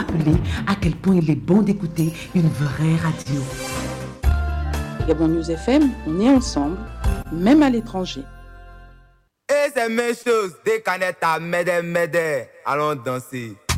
rappeler à quel point il est bon d'écouter une vraie radio. Gabon News FM, on est ensemble, même à l'étranger. Et c'est mes choses, des canettes à m'aider. Allons danser.